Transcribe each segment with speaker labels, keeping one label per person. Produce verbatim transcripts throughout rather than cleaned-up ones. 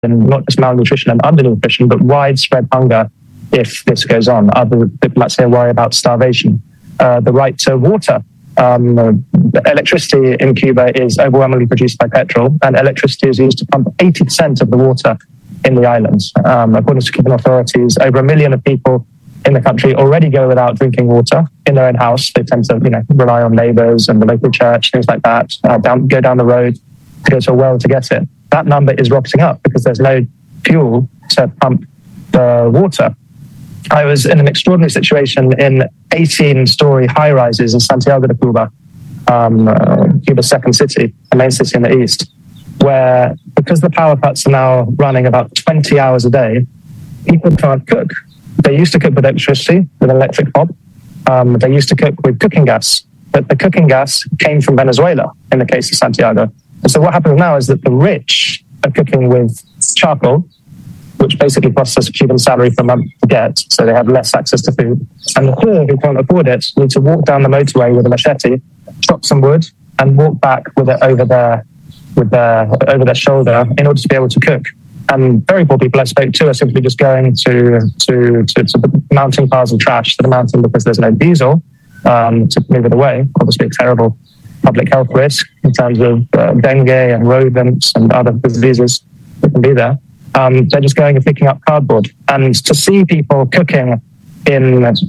Speaker 1: in not just malnutrition and undernutrition, but widespread hunger if this goes on. Other people might say worry about starvation. Uh, the right to water. Um, electricity in Cuba is overwhelmingly produced by petrol, and electricity is used to pump eighty percent of the water in the islands. Um, according to Cuban authorities, over a million of people in the country already go without drinking water in their own house. They tend to, you know, rely on neighbours and the local church, things like that. Uh, down, go down the road to go to a well to get it. That number is rocketing up because there's no fuel to pump the water. I was in an extraordinary situation in eighteen-story high-rises in Santiago de Cuba, um, uh, Cuba's second city, a main city in the east, where, because the power cuts are now running about twenty hours a day, people can't cook. They used to cook with electricity, with an electric hob. Um, they used to cook with cooking gas, but the cooking gas came from Venezuela in the case of Santiago. And so what happens now is that the rich are cooking with charcoal, which basically costs us a Cuban salary per month to get, so they have less access to food. And the poor who can't afford it need to walk down the motorway with a machete, chop some wood, and walk back with it over their, with their, over their shoulder in order to be able to cook. And very poor people I spoke to are simply just going to, to, to, to mounting piles of trash to the mountain because there's no diesel um, to move it away. Obviously, a terrible public health risk in terms of uh, dengue and rodents and other diseases that can be there. Um, they're just going and picking up cardboard. And to see people cooking in uh,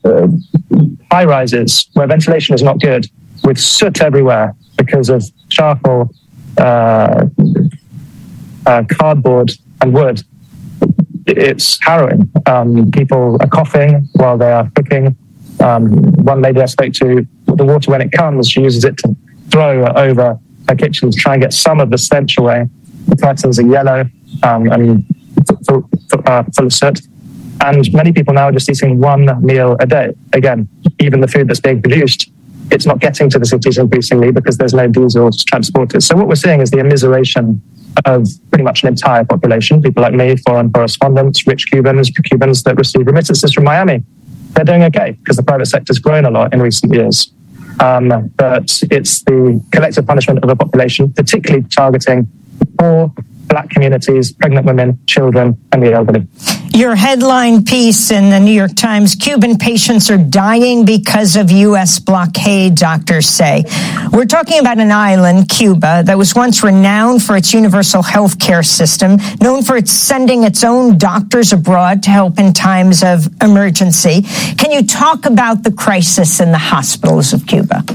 Speaker 1: high rises where ventilation is not good, with soot everywhere because of charcoal, uh, uh, cardboard and wood, it's harrowing. Um, people are coughing while they are cooking. Um, one lady I spoke to, the water when it comes, she uses it to throw over her kitchen to try and get some of the stench away. The curtains are yellow um, and full, uh, full of soot. And many people now are just eating one meal a day. Again, even the food that's being produced, it's not getting to the cities increasingly because there's no diesel to transport it. So what we're seeing is the immiseration of pretty much an entire population. People like me, foreign correspondents, rich Cubans, Cubans that receive remittances from Miami. They're doing okay because the private sector's grown a lot in recent years. Um, but it's the collective punishment of a population, particularly targeting poor, Black communities, pregnant women, children, and the elderly.
Speaker 2: Your headline piece in the New York Times, Cuban patients are dying because of U S blockade, doctors say. We're talking about an island, Cuba, that was once renowned for its universal health care system, known for its sending its own doctors abroad to help in times of emergency. Can you talk about the crisis in the hospitals of Cuba?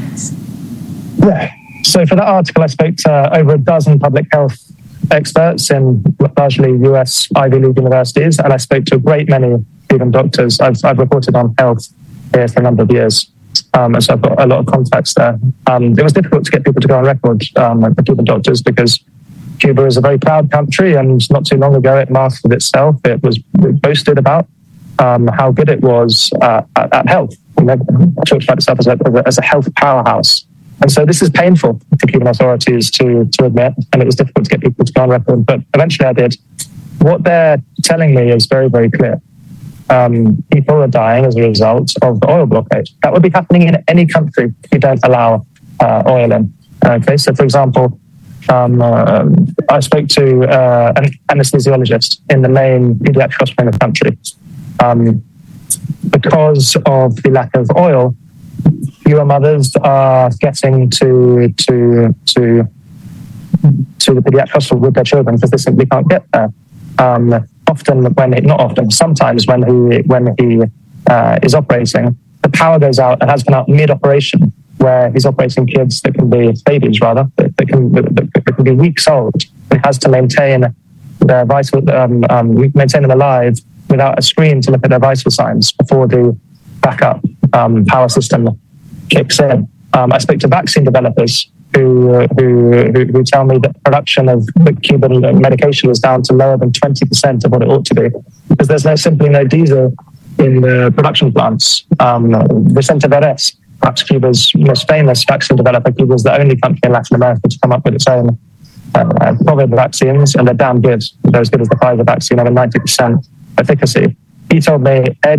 Speaker 1: Yeah. So for that article, I spoke to over a dozen public health experts in largely U S Ivy League universities, and I spoke to a great many Cuban doctors. I've, I've reported on health here for a number of years, um, and so I've got a lot of contacts there. Um, it was difficult to get people to go on record, um, the Cuban doctors, because Cuba is a very proud country, and not too long ago it mastered itself. It was it boasted about um, how good it was uh, at, at health. You know, it talked about itself as a, as a health powerhouse. And so this is painful for Cuban authorities to, to admit, and it was difficult to get people to go on record, but eventually I did. What they're telling me is very, very clear. Um, people are dying as a result of the oil blockade. That would be happening in any country if you don't allow uh, oil in. Okay, so for example, um, uh, I spoke to uh, an anesthesiologist in the main pediatric hospital in the country. Um, because of the lack of oil, fewer mothers are getting to to to to the pediatric hospital with their children because they simply can't get there. Um, often, when he, not often, sometimes when he when he uh, is operating, the power goes out and has gone out mid-operation, where he's operating kids that can be babies rather that, that can that, that can be weeks old. He has to maintain their vital um, um, maintain them alive without a screen to look at their vital signs before the backup um, power system kicks in. Um, I spoke to vaccine developers who, who who who tell me that production of Cuban medication is down to lower than twenty percent of what it ought to be because there's no simply no diesel in the production plants. Um, Vicente Verdes, perhaps Cuba's most famous vaccine developer, Cuba is the only country in Latin America to come up with its own uh, COVID vaccines, and they're damn good. They're as good as the Pfizer vaccine, over ninety percent efficacy. He told me, Ed,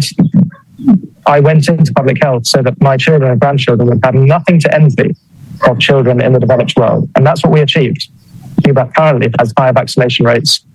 Speaker 1: I went into public health so that my children and grandchildren would have nothing to envy of children in the developed world. And that's what we achieved. Cuba currently has higher vaccination rates